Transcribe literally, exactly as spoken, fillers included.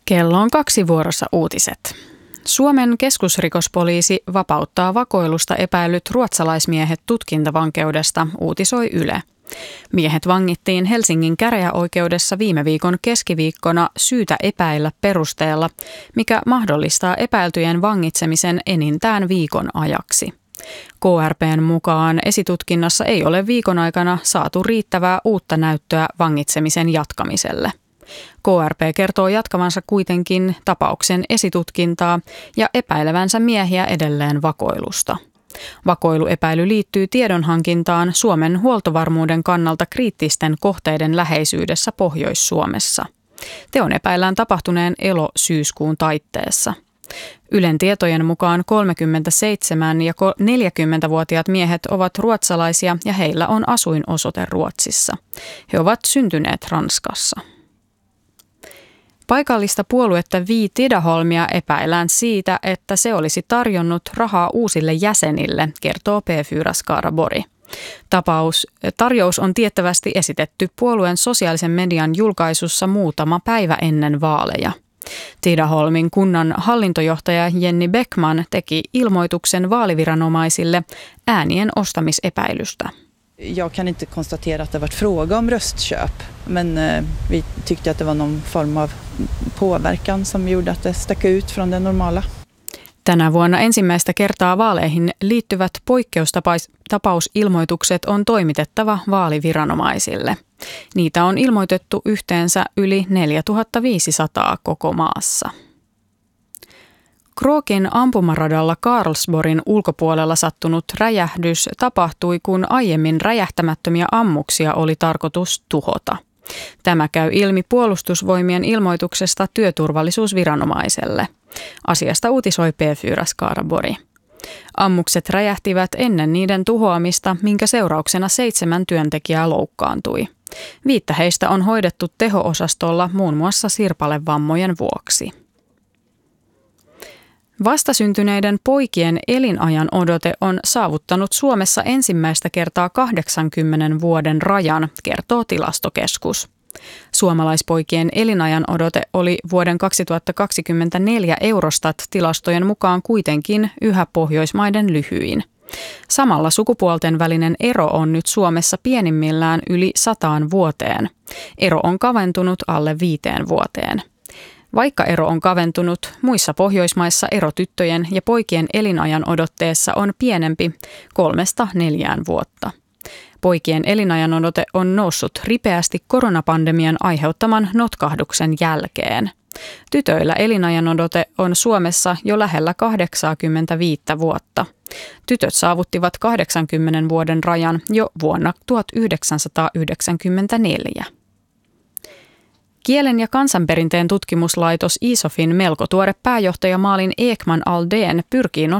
Kello on kaksi vuorossa uutiset. Suomen keskusrikospoliisi vapauttaa vakoilusta epäillyt ruotsalaismiehet tutkintavankeudesta, uutisoi Yle. Miehet vangittiin Helsingin käräjäoikeudessa viime viikon keskiviikkona syytä epäillä perusteella, mikä mahdollistaa epäiltyjen vangitsemisen enintään viikon ajaksi. K R P:n mukaan esitutkinnassa ei ole viikon aikana saatu riittävää uutta näyttöä vangitsemisen jatkamiselle. K R P kertoo jatkavansa kuitenkin tapauksen esitutkintaa ja epäilevänsä miehiä edelleen vakoilusta. Vakoiluepäily liittyy tiedonhankintaan Suomen huoltovarmuuden kannalta kriittisten kohteiden läheisyydessä Pohjois-Suomessa. Teon epäillään tapahtuneen elo-syyskuun taitteessa. Ylen tietojen mukaan kolmekymmentäseitsemän- ja neljäkymmentävuotiaat miehet ovat ruotsalaisia ja heillä on asuinosoite Ruotsissa. He ovat syntyneet Ranskassa. Paikallista puoluetta Vi Tidaholmia epäillään siitä, että se olisi tarjonnut rahaa uusille jäsenille, kertoo P fyra Skaraborg. Tapaus, tarjous on tiettävästi esitetty puolueen sosiaalisen median julkaisussa muutama päivä ennen vaaleja. Tidaholmin kunnan hallintojohtaja Jenny Bäckman teki ilmoituksen vaaliviranomaisille äänien ostamisepäilystä. Jag kan inte konstatera att det varit fråga om röstköp, men eh, vi tyckte att det var någon form av påverkan som gjorde att det stack ut från det normala. Tänä vuonna ensimmäistä kertaa vaaleihin liittyvät poikkeustapausilmoitukset on toimitettava vaaliviranomaisille. Niitä on ilmoitettu yhteensä yli neljätuhattaviisisataa koko maassa. Krokin ampumaradalla Karlsborgin ulkopuolella sattunut räjähdys tapahtui, kun aiemmin räjähtämättömiä ammuksia oli tarkoitus tuhota. Tämä käy ilmi puolustusvoimien ilmoituksesta työturvallisuusviranomaiselle. Asiasta uutisoi P fyra Skaraborg. Ammukset räjähtivät ennen niiden tuhoamista, minkä seurauksena seitsemän työntekijää loukkaantui. Viittä heistä on hoidettu teho-osastolla muun muassa sirpalevammojen vuoksi. Vastasyntyneiden poikien elinajan odote on saavuttanut Suomessa ensimmäistä kertaa kahdeksankymmenen vuoden rajan, kertoo Tilastokeskus. Suomalaispoikien elinajan odote oli vuoden kaksituhattakaksikymmentäneljä Eurostat-tilastojen mukaan kuitenkin yhä Pohjoismaiden lyhyin. Samalla sukupuolten välinen ero on nyt Suomessa pienimmillään yli sataan vuoteen. Ero on kaventunut alle viiteen vuoteen. Vaikka ero on kaventunut, muissa Pohjoismaissa ero tyttöjen ja poikien elinajan odotteessa on pienempi kolmesta neljään vuotta. Poikien elinajan odote on noussut ripeästi koronapandemian aiheuttaman notkahduksen jälkeen. Tytöillä elinajan odote on Suomessa jo lähellä kahdeksankymmentäviisi vuotta. Tytöt saavuttivat kahdeksankymmenen vuoden rajan jo vuonna tuhatyhdeksänsataayhdeksänkymmentäneljä. Kielen ja kansanperinteen tutkimuslaitos I S O Fin melko tuore pääjohtaja Malin Ekman Aldén pyrkii